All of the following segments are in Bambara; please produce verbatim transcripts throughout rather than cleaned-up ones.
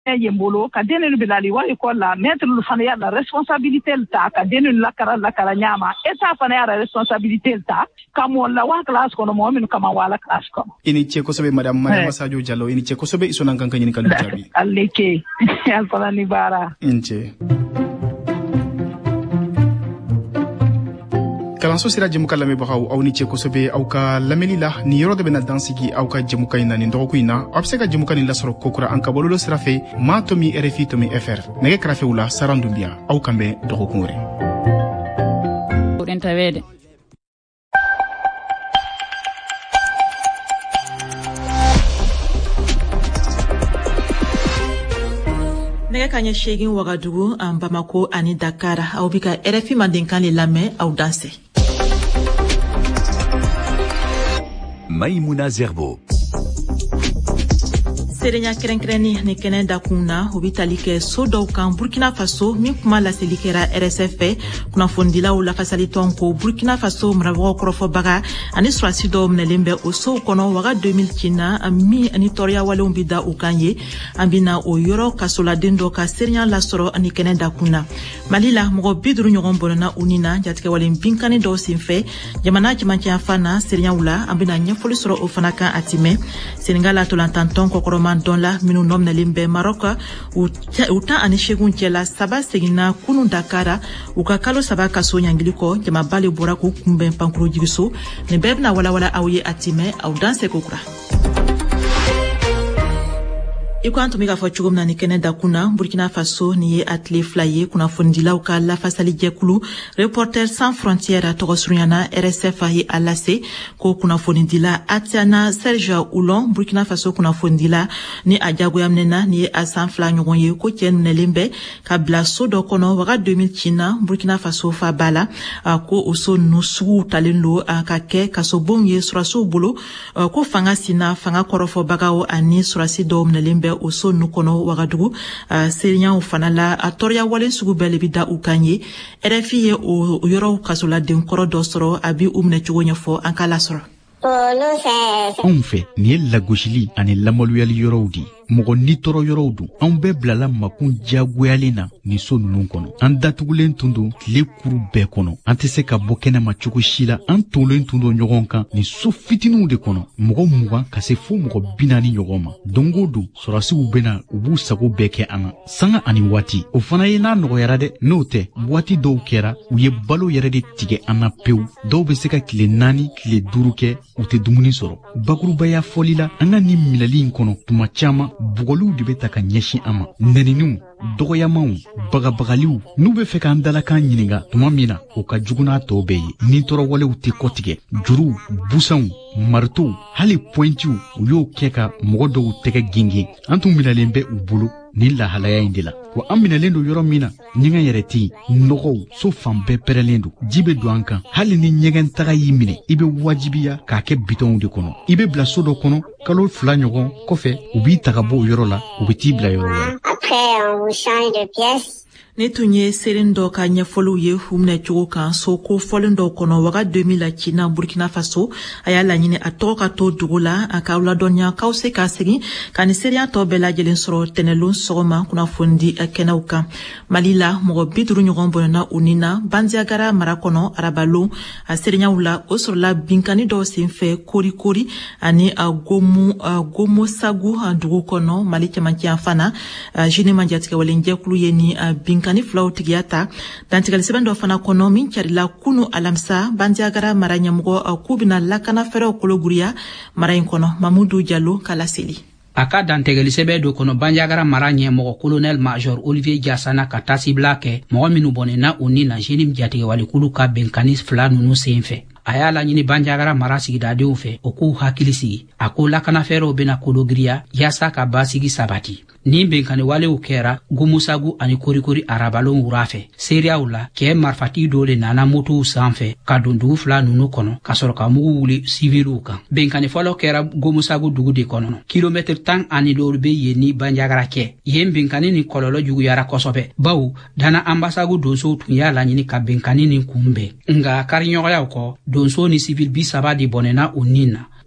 yembolo ka denen bilali wa ko la mettre lu fana ya la responsabilité ta ka denen la kara la kara nyama eta fana ya responsabilité ta kamo la wa class ko no mo min kama wala class ko ini che ko sobe madam Mariama Sadio Diallo ini che ko sobe isona kan kan kan jabi alleke alfala ni bara inche kalanso sira jemu kalame bakaw aw ni che ko sobe aw ka lameli la ni yoro de bena dansigi aw ka jemu kayna ni ndogo kuina abse ka jemu kan la soro kokura an ka bolulo sira fe ma to mi R F I to mi F R nege krafe wula sarandumbia aw kambe dogo kunure entavede nega kanya shegin Wagadugu an Bamako ani Dakar aw bika R F I mandenkan le lamɛ aw danse Maïmouna Zerbo. Serenya kerenkreni ni kɛnɛ da kun na u bi tali kɛ so dɔw kan Burkina Faso min kuma laseli kɛra R S F fɛ kunnafonidilaw lafasali tɔn ko Burkina Faso marabagaw kɔrɔfɔbaga ani surasi dɔw minɛlen bɛ o sow kɔnɔ waga deux mille cina min ani tɔɔrɔya walenw bi da u kan ye an bina o yɔrɔ kasoladen dɔ ka serenya lasɔrɔ ani kɛnɛ da kun na Mali la mɔgɔ bi duuru ɲɔgɔn bɔnna u ni na jatigɛwalen binkani dɔw senfɛ jamana cɛmancɛ fan na serenyaw la an bina ɲɛfɔli sɔrɔ o fana kan a timɛ Senegal atolantantɔn kɔkɔrɔma don la minu nomnalen bɛ Maroc u tan ani segun cɛla saba seginna kunun Dakara u ka kalo saba kaso ɲangili kɔ jamaba le bɔra k'u kunbɛn pankuru jigiso nin bɛɛ bɛna walawala aw ye a timɛ aw dan se kokura Iko an tun bɛ k'a fɔ cogo min na ni kɛnɛ da kun na Burkina Faso ni ye a tile fila ye kunnafonidilaw ka lafasali jɛkulu Reporters sans frontières tɔgɔ surunyana R S F a ye a lase ko kunnafonidila Atiana Serge Oulon Burkina Faso kunnafonidila ni a jagoya minɛna ni ye a san fila ɲɔgɔn ye ko cɛ minɛlen bɛ ka bila so dɔ kɔnɔ waga deux mille cina Burkina Faso fa ba la ko o so ninnu suguw talen don ka kɛ kasobonw ye surasiw bolo ko fanga sina fanga kɔrɔfɔbagaw ani surasi dɔw minɛlen bɛ o so nu kono Wagadugu serenyaw fana la a tɔɔrɔya walen sugu bɛɛ le bi da u kan ye R F I ye o yɔrɔw kasoladen kɔrɔ dɔ sɔrɔ a bi u minɛ cogo ɲɛfɔ an ka lasɔrɔ anw fɛ nin ye lagosili ani lamaloyali yɔrɔw di mɔgɔ ni tɔɔrɔ yɔrɔw dun anw bɛɛ bilala makun diyagoyalen na ni so ninnu kɔnɔ an datugulen tun don tile kuru bɛɛ kɔnɔ an tɛ se ka bɔ kɛnɛma cogo si la an tonlen tun don ɲɔgɔn kan ni so fitininw de kɔnɔ mɔgɔ mugan ka se fo mɔgɔ bi naani ɲɔgɔn ma don o don sɔrasiw bɛna u b'u sago bɛɛ kɛ an na sanga ani waati o fana ye n'a nɔgɔyara dɛ n'o tɛ waati dɔw kɛra u ye balo yɛrɛ de tigɛ an na pewu dɔw bɛ se ka tile naani tile duuru kɛ u tɛ dumuni sɔrɔ bakurubaya fɔli la an ka nin minɛli in kɔnɔ tuma caman bugɔliw de bɛ ta ka ɲɛsin an ma nɛniniw dɔgɔyamaw bagabagaliw n'u bɛ fɛ k'an dalakan ɲininka tuma min na o ka jugu n'a tɔw bɛɛ ye ni tɔɔrɔwalew tɛ kɔtigɛ juruw busanw maritow hali pɔintiw u y'o kɛ ka mɔgɔ dɔw tɛgɛ genge an tun minɛlen bɛ u bolo ni lahalaya in de la wa an minɛlen don yɔrɔ min na ɲɛgɛn yɛrɛ tɛ yen nɔgɔw so fan bɛɛ pɛrɛlen don ji bɛ don an kan hali ni ɲɛgɛn taga y'i minɛ i bɛ wajibiya k'a kɛ bitɔnw de kɔnɔ i bɛ bila so dɔ kɔnɔ kalo fila ɲɔgɔn kɔfɛ u b'i ta ka bɔ o yɔrɔ la u bɛ t'i bila yɔrɔ wɛrɛ. ne tun ye seren dɔ ka ɲɛfɔliw ye u minɛ cogo kan so ko fɔlen dɔw kɔnɔ waga deux mille la cina Burkina Faso a y'a laɲini a tɔgɔ ka to dugu la a ka ladɔnya k'aw se ka segin ka ni seriya tɔ bɛɛ lajɛlen sɔrɔ tɛnɛlon sɔgɔma kunnafonidi kɛnɛw kan Mali la mɔgɔ bi duuru ɲɔgɔn bɔnna u ni na Bandiagara mara kɔnɔ arabalon a serenyaw la o sɔrɔla binkani dɔw senfɛ korikori ani a gomu a gomo sagu a dugu kɔnɔ Mali cɛmancɛ fana jini manjatigɛwalen jɛkulu ye ni bin kani filaw tigiya ta dantigɛli sɛbɛn dɔ fana kɔnɔ min carila kunu alamisa Bandiagara mara ɲɛmɔgɔ k'u bɛna lakana fɛrɛw kologuriya mara in kɔnɔ Mamudu Jalo kala seli a ka dantigɛli sɛbɛn dɔ kɔnɔ Bandiagara mara ɲɛmɔgɔ colonel major Olivier Jassana ka tasibila kɛ mɔgɔ minnu bɔnɛna u ni na jeni jatigɛwalikulu ka bɛnkani fila ninnu senfɛ a y'a laɲini Bandiagara mara sigidadenw fɛ o k'u hakili sigi a ko lakana fɛrɛw bɛna kologiriya yaasa ka basigi sabati ni bɛnkani walew kɛra gumusagu ani korikori arabalon wura fɛ seriyaw la kɛ marifati dɔ le nana motow sanfɛ ka don dugu fila ninnu kɔnɔ ka sɔrɔ ka mugu wuli siviliw kan bɛnkani fɔlɔ kɛra gumusagu dugu de kɔnɔ kilomɛtiri tan ani dɔɔru bɛ yen ni Bandiagara cɛ yen bɛnkani ni kɔlɔlɔ juguyara kosɛbɛ bawo dana ambasagu donsow tun y'a laɲini ka bɛnkani ni kunbɛn nga kariɲɔgɔnyaw kɔ donso ni sivil bi saba de bɔnɛna u nin na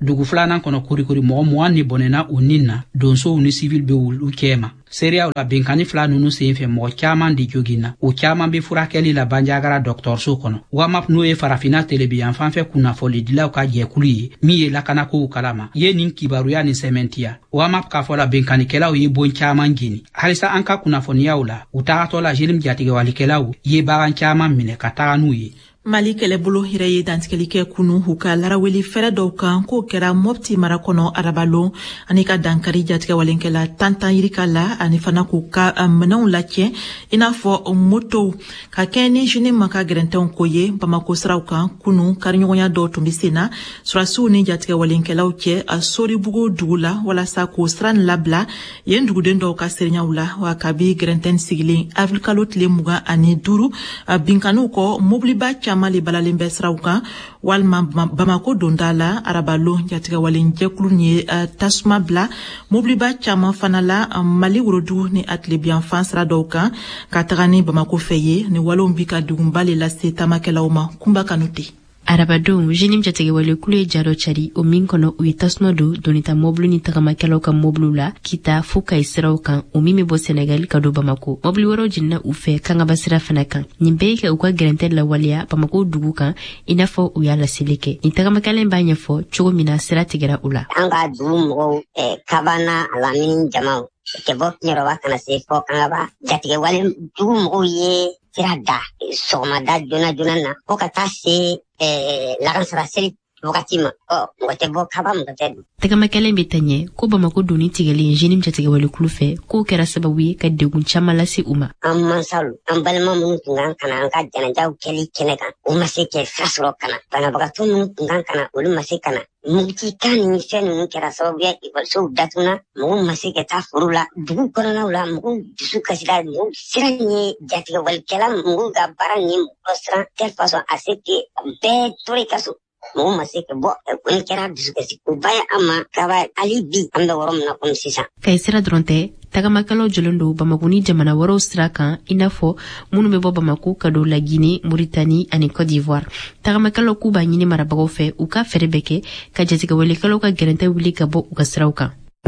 dugu filanan kɔnɔ kurikuri mɔgɔ mugan ni bɔnɛna u nin na donsow ni civil be olu kɛma seriyaw la benkani fila nunu senfɛ mɔgɔ caman di joginna o caman be furakɛli la banjagara dɔgɔtɔrɔso kɔnɔ wamap n'o ye farafina telebiyan fanfɛ kunnafolidilaw ka jɛkulu ye min ye lakanakow kalama ye nin kibaruya ni sɛmɛntiya wamap k'a fɔ la benkanikɛlaw ye bon caman jeni halisa an ka kunnafoniyaw la u tagatɔ la jelim jatigɛwalikɛlaw ye bagan caman minɛ ka taga n'u ye Mali kɛlɛbolo hɛrɛ ye dantigɛli kɛ kunu u ka laraweli fɛrɛ dɔw kan k'o kɛra Mopti mara kɔnɔ arabalon ani ka dankari jatigɛwalenkɛla tantan yirika la ani fana k'u ka minɛnw lacɛn i n'a fɔ motow ka kɛ ni jini ma ka gɛrɛntɛnw ko ye Bamako siraw kan kunu kariɲɔgɔnya dɔw tun bɛ sen na surasiw ni jatigɛwalenkɛlaw cɛ a Soribugu dugu la walasa k'o sira nin labila yen duguden dɔw ka serenyaw la wa kabi gɛrɛntɛn sigilen avril kalo tile mugan ani duuru binkanuw kɔ mobiliba mali balalen bɛ siraw kan walima Bamako donda la arabalo jatigɛwalen jɛkulu ye tasuma bila mobiliba caman fana la Mali worodu ni atlebian fan sira dɔw kan ka taga ni Bamako fɛ ye ni walon bi ka dugunba le lase tamakɛlaw ma kunba kanute Arabadon, jenim jatigɛwale kulu ye jaro cari o min kɔnɔ u ye tasuma don donita mobili ni tagamakɛlaw ka mobiliw la kita fo ka siraw kan o min bɛ bɔ Senegal ka don Bamako. Mobili wɛrɛw jiginna u fɛ kangaba sira fana kan. Nin bɛɛ kɛ u ka gɛrɛntɛ lawaleya Bamako dugu kan i n'a fɔ u y'a laseli kɛ. Nin tagamakɛla b'a ɲɛfɔ cogo min na sira tigɛra u la. An ka dugu mɔgɔw kabana alamini jamaw tɛ bɔ Kiɲɛrɔba kana se fɔ kangaba jatigɛwale dugu mɔgɔw ye sira da sɔgɔmada joona joona na fo ka taa se lakansara seli wagati ma ɔ mɔgɔ tɛ bɔ kaba mɔgɔ tɛ don. Tagamakɛla bɛ taa ɲɛ ko Bamako doni tigɛlen jenim jatigɛwale kulu fɛ k'o kɛra sababu ye ka degun caman lase u ma. An mansaw an balima minnu tun kan kana an ka janajaw kɛli kɛnɛ kan u ma se kɛ sira sɔrɔ kana banabagatɔ minnu tun kan kana olu ma se kana mugti kan ni fɛn ninnu kɛra sababu ye ekɔlisow datuna mɔgɔw ma se ka taa foro la dugu kɔnɔnaw la mɔgɔw dusu kasira mɔgɔw siran ye jatigɛwalikɛla mɔgɔw ka baara ni mɔgɔ siran telle façon à ce que bɛɛ tora ka so mɔgɔw ma se ka bɔ o kɛra dusukasi o ba ye an ma kaba hali bi an bɛ yɔrɔ min na komi sisan. Kayi sira dɔrɔn tɛ tagamakɛlaw jɔlen don Bamako ni jamana wɛrɛw sira kan i n'a fɔ minnu bɛ bɔ Bamako ka don la Guinée, Mauritanie ani Côte d'Ivoire. Tagamakɛlaw k'u b'a ɲini marabagaw fɛ u ka fɛrɛ bɛɛ kɛ ka jatigɛwalekɛlaw ka gɛrɛntɛ wuli ka bɔ u ka siraw kan.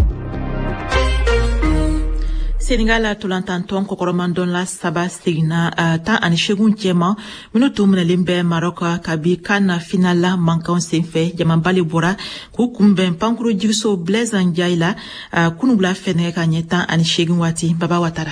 Senegal la tolantantɔn kɔkɔrɔmandɔn la saba seginna uh, tan ani segun cɛma minnu tun minɛlen bɛ Maroc kabi kan na final la mankanw senfɛ jamaba le bɔra k'u kunbɛn pankuru jiriso Blaise Ndiaye la uh, kunubila fɛnɛ ka ɲɛ tan ani segun waati Baba Watara.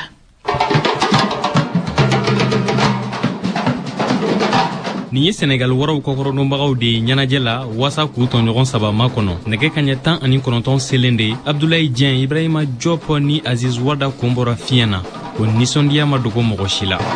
Nin ye Senegal wɔrɔw kɔkɔrɔdɔnbagaw de ɲɛnajɛ la wasa k'u tɔɲɔgɔn saba ma kɔnɔ nɛgɛ ka ɲɛ tan ani kɔnɔntɔn selen de Abdoulaye Dieng Ibrahima Diop ni Aziz Wada kun bɔra fiɲɛ na o nisɔndiya ma dogo mɔgɔ si la.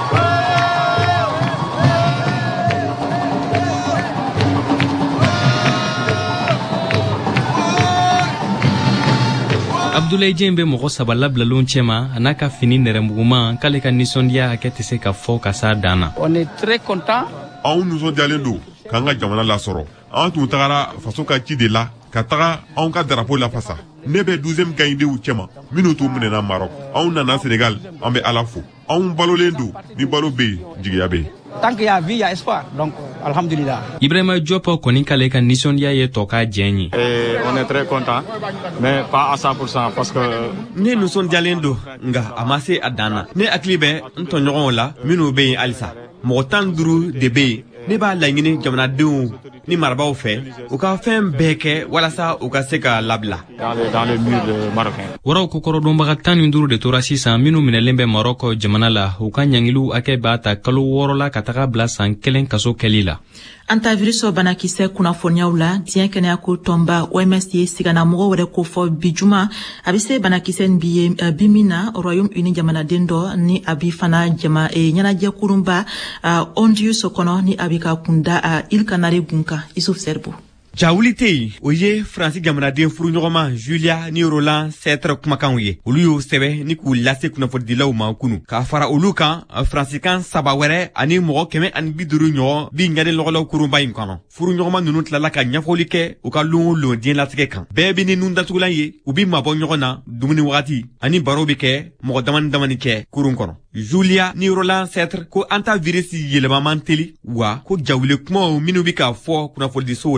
Abdoulaye Dieng bɛ mɔgɔ saba labilalon cɛma a n'a ka fini nɛrɛmuguma k'ale ka nisɔndiya hakɛ tɛ se ka fɔ ka s'a dan na. On est très content. Anw nisɔndiyalen don k'an ka jamana lasɔrɔ. An tun tagara faso ka ci de la ka taga anw ka drapeau lafasa. Ne bɛ douzième gagndew cɛma minnu tun minɛna Maroc. Anw nana Sénégal an bɛ Ala fo. Anw balolen don ni balo bɛ yen jigiya bɛ yen. Tant qu'il y a vie, il y a espoir. Donc, alhamdulillah. Ibrahima Diop kɔni k'ale ka nisɔndiya ye tɔ k'a diɲɛ ye. On est très content, mais pas à cent pour cent parce que ne nisɔndiyalen don nka a ma se a dan na. Ne hakili bɛ n tɔɲɔgɔnw la minnu bɛ yen halisa. Mɔgɔ tan duuru de bɛ yen. Ne b'a laɲini jamanadenw ni marabaaw fɛ u ka fɛn bɛɛ kɛ walasa u ka se ka labila. Dans le, dans le mur marocain. Wɔrɔw kɔkɔrɔdɔnbaga tan ni duuru de tora sisan minnu minɛlen bɛ Maroc jamana la u ka ɲangiliw hakɛ b'a ta kalo wɔɔrɔ la ka taga bila san kelen kaso kɛli la. Antivirus banakisɛ kunnafoniyaw la diɲɛ kɛnɛyako tɔnba O M S ye siganamɔgɔ wɛrɛ ko fɔ bi juma a bɛ se banakisɛ nin bi ye bi min na Royaume-Uni jamanaden dɔ ni a bi fana jama ɲɛnajɛ kurunba Ondius kɔnɔ ni a bɛ ka kunda Île Canaries gun kan Isuf Serbo. Jawuli tɛ yen o ye Faransi jamanaden furuɲɔgɔnma Julia ni Roland Sɛtre kumakanw ye olu y'o sɛbɛ ni k'u lase kunnafonidilaw ma kunu k'a fara olu kan Faransikan saba wɛrɛ ani mɔgɔ kɛmɛ ani bi duuru ɲɔgɔn bi ɲani lɔgɔlaw kurunba in kɔnɔ furuɲɔgɔnma ninnu tilala ka ɲɛfɔli kɛ u ka lon o lon diɲɛlatigɛ kan bɛɛ bɛ ni nun datugulan ye u bi mabɔ ɲɔgɔn na dumuni wagati ani baro bɛ kɛ mɔgɔ damani damani kɛ kurun kɔnɔ. Julia ni Roland Sɛtre ko antivirus yɛlɛma man teli wa ko jawule kumaw minnu bɛ ka fɔ kunnafonidisow la ko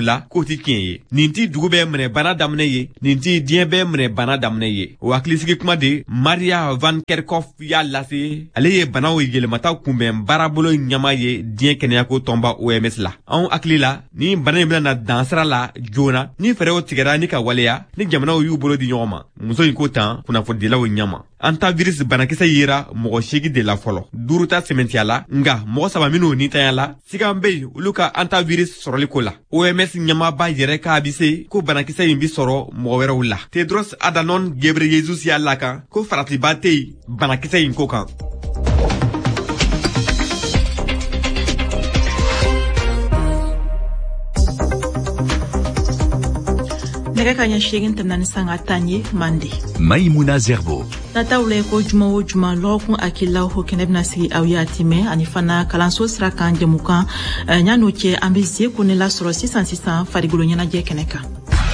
k'o ti tiɲɛ ye nin ti dugu bɛ minɛ bana daminɛ ye nin ti diɲɛ bɛ minɛ bana daminɛ ye o hakilisigi kuma de Maria Van Kerkhoff y'a lase ale ye banaw yɛlɛmata kunbɛn baarabolo ɲama ye diɲɛ kɛnɛyako tɔnba O M S la anw hakili la ni bana in bɛna dansira la joona ni fɛɛrɛw tigɛra ni ka waleya ni jamanaw y'u bolo di ɲɔgɔn ma muso in ko tan kunnafonidilaw ɲama antivirus banakisɛ yera mɔgɔ seegin de la fɔlɔ duuru ta sɛmɛntiya la nga mɔgɔ saba minnu nitanya la sigan be yen olu ka antivirus sɔrɔli ko la O M S ɲamaba yɛrɛ k'a bi se ko banakisɛ in bi sɔrɔ mɔgɔ wɛrɛw la Tedros Adhanom Ghebreyesus y'a la kan ko faratiba tɛ yen banakisɛ in ko kan. nɛgɛ ka ɲɛ seegin tɛmɛna ni sanga tan ye mande Maïmouna Zerbo nataw la ko juma o juma lɔgɔkun akilaw ho kɛnɛ bɛna sigi aw y'a timɛ ani fana kalanso sira kan jɛmukan ɲan'o cɛ an bɛ se ko ne lasɔrɔ sisan sisan farigolo ɲɛnajɛ kɛnɛ kan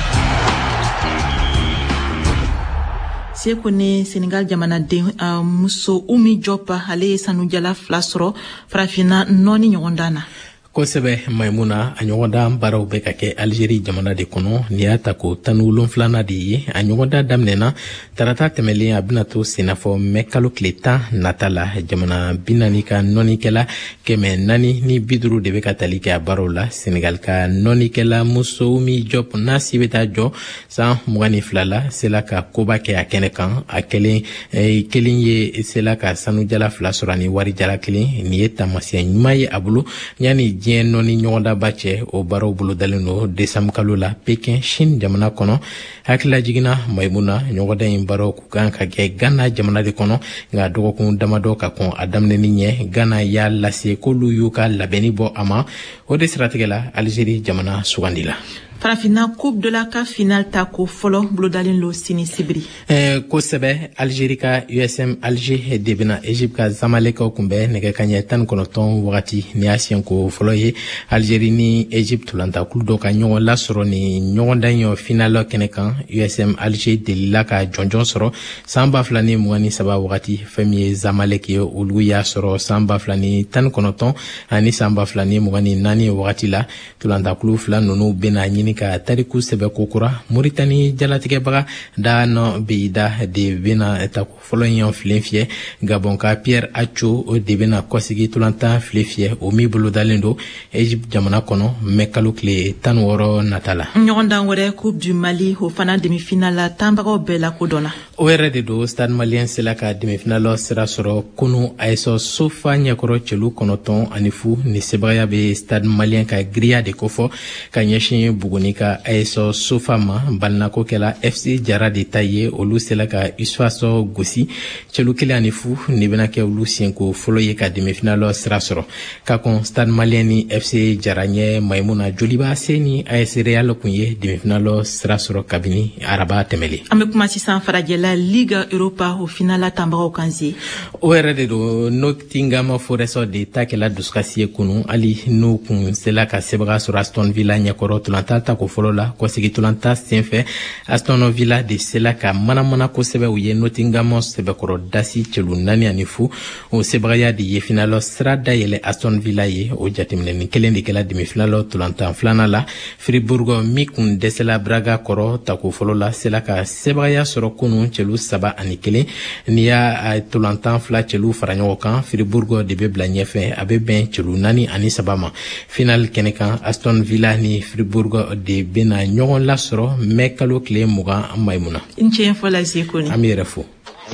seko ne Senegal jamanaden uh, muso Umi Jopa ale ye sanujala fila sɔrɔ farafina nɔni ɲɔgɔndan na kosɛbɛ Maimuna a ɲɔgɔndan baaraw bɛ ka kɛ Algérie jamana de kɔnɔ ni y'a ta ko tan ni wolonwulana de ye a ɲɔgɔndan daminɛna tarata tɛmɛlen a bɛna to senafɔ mɛ kalo tile tan nata la jamana bi naani ka nɔnikɛla kɛmɛ naani ni bi duuru de bɛ ka tali kɛ a baaraw la Senegal ka nɔnikɛla muso Umi Diop n'a si bɛ taa jɔ san mugan ni fila la sela ka koba kɛ a kɛnɛ kan a kelen eh, kelen ye sela ka sanujala fila sɔrɔ ni warijala kelen ni ye tamasiyɛn ɲuman ye a bolo yanni diɲɛ nɔni ɲɔgɔndaba cɛ o baaraw bolo dalen don desanbu kalo la Pekin Chine jamana kɔnɔ hakilila jiginna Maimuna ɲɔgɔndan in baaraw ku kan ka kɛ Ghana jamana de kɔnɔ nka dɔgɔkun damadɔ ka kɔn a daminɛni ɲɛ Ghana y'a lase k'olu y'u ka labɛnni bɔ a ma o de siratigɛ la Algérie jamana sugandila farafina coupe de la CAF final ta ko fɔlɔ bolodalen lo sini sibiri eh, kosɛbɛ Algérie ka U S M Alger de bena Egypte ka Zamalek kunbɛ nɛgɛ kaɲɛ tan ni kɔnɔntɔn wagati ni y'a siɲɛ ko fɔlɔ ye Algérie ni Egypte tolantakulu dɔ ka ɲɔgɔn lasɔrɔ ni ɲɔgɔndan ye final kɛnɛ kan U S M Alger delila ka jɔnjɔn sɔrɔ san ba fila ni mugan ni saba wagati fɛn min ye Zamalek ye olu y'a sɔrɔ san ba fila ni tan ni kɔnɔntɔn ani san ba fila ni mugan ni naani wagati la tolantakulu fila ninnu bena ɲini ka tariku sɛbɛ kokura Mauritanie jalatigɛbaga da nɔ beida de bena tako fɔlɔ ɲɛ filen fiyɛ Gabon ka Pierre Acho o de bena kɔsigi tolantan file fiyɛ o mi bolo dalen do Egypte jamana kɔnɔ mɛ kalo tile tan ni wɔɔrɔ nata la ɲɔgɔndan wɛrɛ coupe du Mali o fana demi-finale la tanbagaw bɛɛ la kodɔnna o yɛrɛ de do Stade Malien sela ka demi-finale sira sɔrɔ kunu A S Sofa ɲɛkɔrɔ cɛlu kɔnɔntɔn ani fu ni sebagaya be Stade Malien ka giriya de kofɔ ka ɲɛsin Buguni ka A S Sofa ma balinako kɛla F C Jara de ta ye olu sela ka Iswaso gosi cɛlu kelen ani fu ni bena kɛ olu siɲɛko fɔlɔ ye ka demi-finale sira sɔrɔ ka kɔn Stade Malien ni F C Jara ɲɛ Maimuna Joliba se ni A S Real kun ye demi-finale sira sɔrɔ kabini araba tɛmɛlen an bɛ kuma sisan farajɛla Liga Europa o finala tanbagaw kan se o yɛrɛ de do Nottingham Forest de ta kɛla dusukasi ye kunu hali n'u kun sela ka sebaga sɔrɔ Aston Villa ɲɛkɔrɔ tolantan ta ko fɔlɔ la kɔsigi tolantan senfɛ Aston Villa de sela ka manamana kosɛbɛ u ye Nottingham sɛbɛkɔrɔ dasi cɛlu naani ani fu o sebagaya de ye finale sira dayɛlɛ Aston Villa ye o jateminɛni kelen de kɛla demi-finale tolantan filanan la Fribourg mi kun dɛsɛla Braga kɔrɔ ta ko fɔlɔ la sela ka sebagaya sɔrɔ kunu cɛlu saba ani kelen ni y'a tolantan fila cɛlu fara ɲɔgɔn kan Fribourg de bɛ bila ɲɛfɛ a bɛ bɛn cɛlu naani ani saba ma finale kɛnɛ kan Aston Villa ni Fribourg de bena ɲɔgɔn lasɔrɔ mɛ kalo tile mugan Maimuna n cɛ fɔ la se koni an bɛ yɛrɛ fo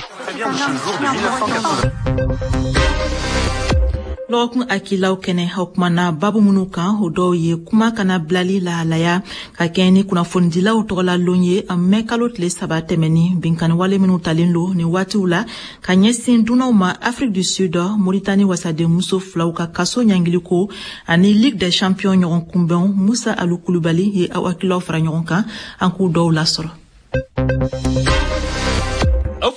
lɔgɔkun akilaw kɛnɛ o kumana babu minnu kan o dɔw ye kuma kana bilali lahalaya ka kɛ ni kunnafonidilaw tɔgɔlalon ye a mɛ kalo tile saba tɛmɛni binkaniwale minnu talen lo ni waatiw la ka ɲɛsin dunanw ma Afrique du Sud Mauritanie wasaden muso filaw ka kaso ɲangiliko ani Ligue des Champions ɲɔgɔn kunbɛnw Musa Alu Kulubali ye aw hakilaw fara ɲɔgɔn kan an k'u dɔw lasɔrɔ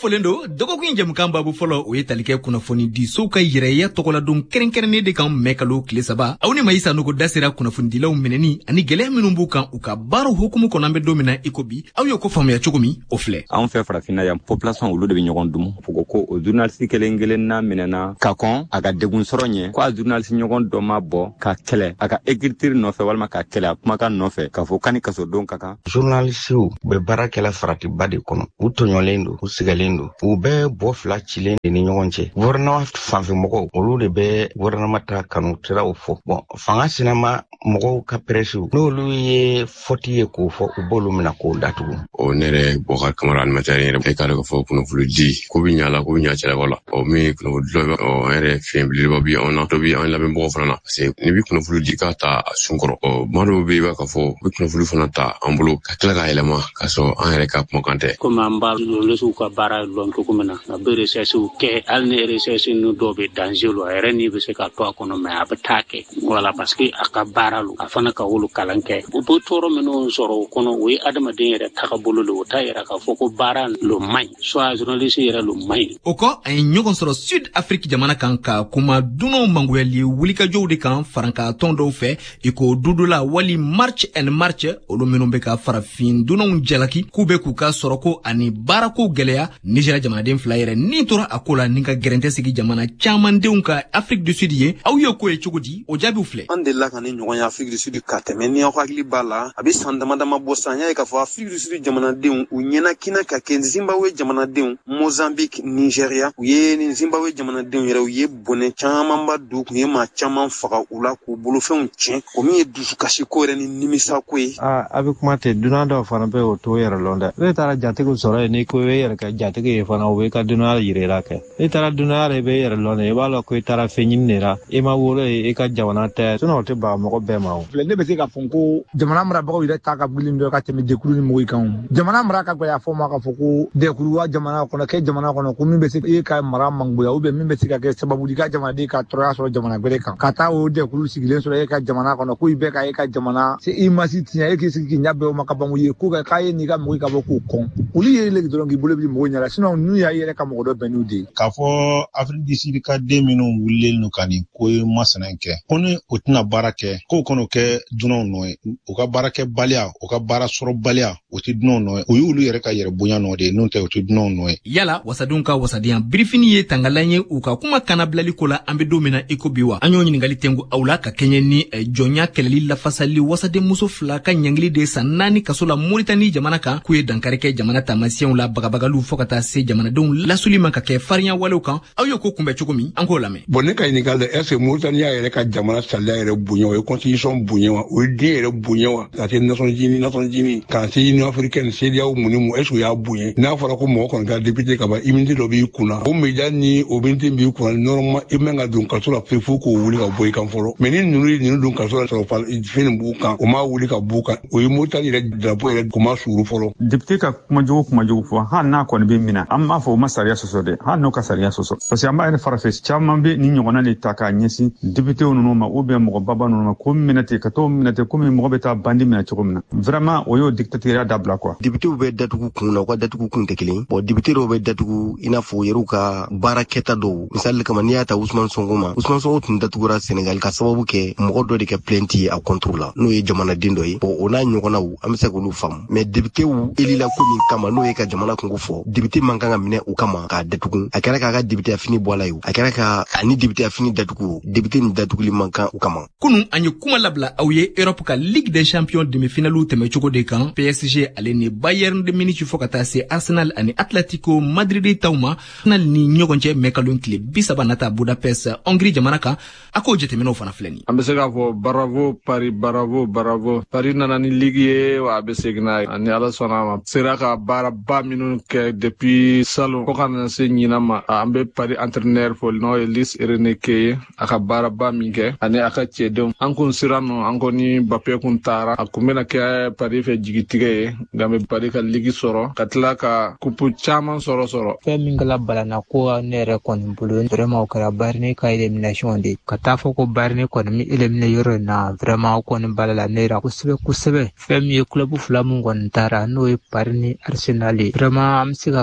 folen do dɔgɔkun jamukan babu fɔlɔ o ye tali kɛ kunnafoni di sow ka yɛrɛya tɔgɔladon kɛrɛnkɛrɛnnen de kan mɛkalo tile saba aw ni Mayisa Nugo da sera kunnafonidilaw minɛni ani gwɛlɛya minnu b'u kan u ka baaraw hukumu kɔnɔ an bɛ don min na i ko bi aw y'o ko faamuya cogo min o filɛ. Anw fɛ farafinna yan population olu de bɛ ɲɔgɔn dum fo ko o journaliste kelen kelen na minɛna ka kɔn a ka degun sɔrɔ ɲɛ ko a journaliste ɲɔgɔn dɔ ma bɔ ka kɛlɛ a ka écriture nɔfɛ walima ka kɛlɛ a kumakan nɔfɛ ka fɔ kani kasodon ka kan. Journaliste u bɛ baara kɛla faratiba de kɔnɔ u tɔɲɔlen do u sigalen do u bɛɛ bɔ fila cilen de ni ɲɔgɔn cɛ. Gouvernement fanfɛ mɔgɔw olu de bɛ gouvernement ta kanu tiraw fɔ. Bon fanga sinama mɔgɔw ka presse n'olu ye fɔti ye k'o fɔ u b'olu mina k'o datugu. O ne yɛrɛ Bɔkari Kamara animateur yɛrɛ e k'a dɔn k'a fɔ kunnafoni di ko bi ɲa la ko bi ɲa cɛlakaw la o min kunnafoni dɔ ɔ an yɛrɛ fiɲɛ belebeleba bi anw na dɔ bi an lamɛnbagaw fana na parce que ni bi kunnafoni di k'a ta a sun kɔrɔ ɔ maa dɔw bɛ yen i b'a ka fɔ u bɛ kunnafoni fana ta an bolo ka tila k'a yɛlɛma k'a sɔrɔ an yɛrɛ ka kumakan tɛ. Komi an b'a journaliste ka baara dɔn cogo min na a bɛ recherche kɛ hali ni recherche ninnu dɔw bɛ danger lo a yɛrɛ ni bɛ se ka to a kɔnɔ mais a bɛ taa kɛ voilà parce que a ka baara lo a fana ka wolo kalan kɛ u bɛ tɔɔrɔ minnu sɔrɔ o kɔnɔ o ye adamaden yɛrɛ tagabolo lo o t'a yɛrɛ k'a fɔ ko baara lo man ɲi soit journaliste yɛrɛ lo man ɲi. O kɔ a ye ɲɔgɔn sɔrɔ Sud Afrique jamana kan ka kuma dunanw mangoyali wulikajɔw de kan faranka tɔn dɔw fɛ i ko dudola wali March and March olu minnu bɛ ka farafin dunanw jalaki k'u bɛ k'u ka sɔrɔko ani baarako gɛlɛya Niger jamanaden fila yɛrɛ ni tora a ko la ni ka gɛrɛntɛ sigi jamana caman denw ka Afrique du Sud ye aw ye ko ye cogo di o jaabiw filɛ. An delila ka ni ɲɔgɔn ye Afrique du Sud ka tɛmɛ ni aw hakili b'a la a bɛ san dama dama bɔ san y'a ye k'a fɔ Afrique du Sud jamanadenw u ɲɛnakina ka kɛ Zimbabwe jamanadenw Mozambique Nigeria u ye ni Zimbabwe jamanadenw yɛrɛ u ye bɔnɛ camanba don kun ye maa caman faga u la k'u bolofɛnw tiɲɛ o min ye dusukasi ko yɛrɛ ni nimisa ko ye. a a bɛ kuma tɛ dunan dɔw fana bɛ o to yɛrɛ lɔn dɛ ne taara jatigiw sɔrɔ yen n'i ko i bɛ yɛrɛ kɛ jatigi ye fana o bɛ ka dunan yirira kɛ i taara dunan i bɛ yɛrɛ lɔn dɛ i b'a lɔn ko i taara fɛn ɲini de la i ma wolo ye i ka jamana tɛ sinɔn o tɛ ban mɔgɔ bɛɛ ma o. ne bɛ se ka fɔ ko jamana marabagaw yɛrɛ ta ka gili dɔ ka tɛmɛ dekuru ni mɔgɔw kan jamana mara ka gɛlɛya fɔ ma ka fɔ ko dekuru wa jamana kɔnɔ kɛ jamana kɔnɔ ko min bɛ se e ka mara mangoya ou bien min bɛ se ka kɛ sababu di ka jamanaden ka tɔɔrɔya sɔrɔ jamana wɛrɛ kan ka taa o dekuru sigilen sɔrɔ e ka jamana kɔnɔ ko i bɛ ka e ka jamana se i ma si tiɲɛ e k'i sigi k'i ɲɛ bɛɛ o ma ka ban o ye ko kɛ k'a ye n'i ka mɔgɔ ka bɔ k'o kɔn olu ye le dɔrɔn k'i bolo bi mɔgɔ ɲɛna sinon n'u y'a yɛrɛ ka mɔgɔ dɔ bɛn n'u de ye. K'a fɔ Afrique du Sud ka den minnu wulilen n'u ka nin ko ye masina kɛ ko ni o tɛna baara kɛ k'o kɔnɔ kɛ dunanw nɔ ye u ka baara kɛ baliya u ka baara sɔrɔ baliya o tɛ dunanw nɔ ye o y'olu yɛrɛ ka yɛrɛ bonya nɔ de ye n'o tɛ o tɛ dunanw nɔ ye. Yala wasadenw ka wasadenya birifini ye tangalan ye u ka kuma kana bilali ko la an bɛ don min na i ko bi wa an y'o ɲininkali tɛngu aw la ka kɛɲɛ ni jɔnya kɛlɛli lafasali wasaden muso fila ka ɲangili de san naani kaso la Moritani jamana kan k'u ye dankari kɛ jamana taamasiyɛnw la bagabagaliw fɔ ka taa se jamanadenw lasuli ma ka kɛ farinya walew kan aw y'o ko kunbɛn cogo min an k'o lamɛn. Bon ne ka ɲininkali est ce que Moritani y'a yɛrɛ ka jamana sariya yɛrɛ bonya o ye constitution bonya wa o ye den yɛrɛ bonya wa ka se Nations Unies Nations Unies k'a se Union africaine C E D E A O mun ni mun est ce que o y'a bonya n'a fɔra ko mɔgɔ kɔni ka député ka ban immunité dɔ b'i kunna o média ni o immunité b'i kunna normalement i man ka don kaso la fo k'o wuli ka bɔ i kan fɔlɔ mais ni ninnu ye ninnu don kaso la sɔrɔ fɛn nin b'u kan o ma wuli ka b'u kan o ye Moritani yɛrɛ drapeau yɛrɛ o ma suuru fɔlɔ. Député ka kumajogo kumajogo fɔ hali n'a kɔni bɛ minɛ an b'a fɔ o ma sariya sɔsɔ dɛ hali n'o ka sariya sɔsɔ parce que an b'a yɛrɛ farafɛ caman bɛ ni ɲɔgɔnna de ta k'a ɲɛsin député ninnu ma ou bien mɔgɔ baba ninnu ma ko minɛ ten ka t'o minɛ ten komi mɔgɔ bɛ taa bandi minɛ cogo min na vraiment o y'o dictatoriat dabila quoi. Député bɛ datugu kun na u ka datugu kun tɛ kelen bon député dɔw bɛ datugu i n'a fɔ o yɛrɛw ka baara kɛta dɔw misali kama n'i y'a ta Ousmane Sonko ma Ousmane Sonko tun datugura Sénégal ka sababu kɛ mɔgɔ dɔ de kɛ plainte ye a contre la n'o ye jamanaden dɔ ye bon o n'a ɲɔgɔnnaw an bɛ se k'olu faamu mais député elila ko min kama n'o ye ka jamana kungo fɔ député man kan ka minɛ u kama k'a datugu a kɛra k'a ka député fini bɔ a la ye a kɛra ka ani député fini datugu député ni datuguli man kan u kama. Kunun an ye kuma labila aw ye Europe ka Ligue des Champions demi-finale tɛmɛ cogo de kan P S G ale ni Bayern de Munich fɔ ka taa se Arsenal ani Atletico Madrid taw ma Arsenal ni ɲɔgɔn cɛ mɛkalon tile bi saba nata Budapest Hongrie jamana kan a k'o jateminɛw fana filɛ nin. An bɛ se k'a fɔ bravo Paris bravo bravo Paris nana ni ligue ye wa a bɛ segin n'a ye ani Ala sɔnna a ma sera ka baaraba minnu kɛ depuis salon fo ka na se ɲinan ma an bɛ Paris entraîneur fɔ n'o ye Luis Enrique ye a ka baaraba min kɛ ani a ka cɛdenw an kun sera nɔ an ko ni Mbappé kun taara a kun bɛna kɛ Paris fɛ jigitigɛ ye nka an bɛ Paris ka ligue sɔrɔ ka tila ka kupu caman sɔrɔ sɔrɔ. Fɛn min kɛla balana ko ne yɛrɛ kɔni bolo vraiment o kɛra Bayern ka élimination de ka taa fɔ ko Bayern kɔni mi éliminer yɔrɔ in na vraiment o kɔni balala ne yɛrɛ kosɛbɛ kosɛbɛ fɛn min ye club fila mun kɔni taara n'o ye Paris ni Arsenal ye vraiment an bɛ se ka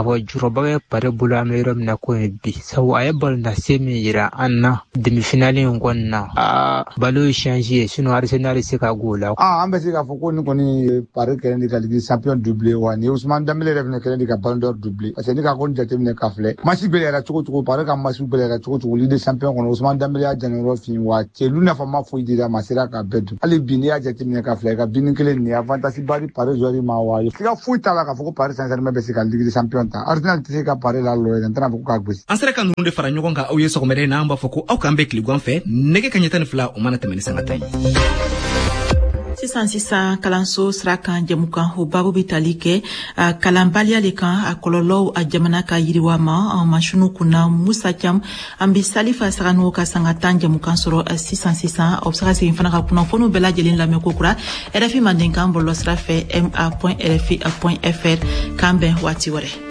fɔ jurobaga pare bolo an bɛ yɔrɔ min na ko ye bi sabu a ye balontan min yira an na demi-finale in kɔni na aa balo ye change ye sinon Arsenal se ka go la. ah an bɛ se k'a fɔ ko ni kɔni pari kɛlen de ka Ligue champion doublé wa ni Ousmane Dembélé yɛrɛ fɛnɛ kɛlen de ka Ballon d'Or doublé parce que ni ka kɔni jateminɛ ka filɛ match bɛɛ yɛrɛ cogo cogo pari ka match bɛɛ yɛrɛ cogo cogo Ligue champion kɔnɔ Ousmane Dembélé y'a janyɔrɔ fin wa cɛlu nafa ma foyi dira ma sera ka bɛɛ dun hali bi ni y'a jateminɛ ka filɛ ka bini kelen ni avantage bari pari joueur ma wa ye sika foyi t'a la k'a fɔ ko Paris Saint-Germain bɛ se ka Ligue champion ta Arsenal tɛ se ka pari la lɔ yɛrɛ n tɛna fɔ ko k'a gosi. An sera ka ninnu de fara ɲɔgɔn kan aw ye sɔgɔmada in na an b'a fɔ ko aw k'an bɛɛ tilegan fɛ nɛgɛ kaɲɛ tan ni fila o mana tɛmɛ ni sanga ta ye. Sisan sisan kalanso sira kan jamukan o babu bɛ tali kɛ kalanbaliya de kan a kɔlɔlɔw a jamana ka yiriwa ma an masunu kunna Musa Cam an bɛ Salifa Sagano ka sanga tan jamukan sɔrɔ sisan sisan aw bɛ se ka segin fana ka kunnafoniw bɛɛ lajɛlen lamɛn ko kura R F I Mandenkan bɔlɔlɔsira fɛ m a point r f i point f r k'an bɛn waati wɛrɛ.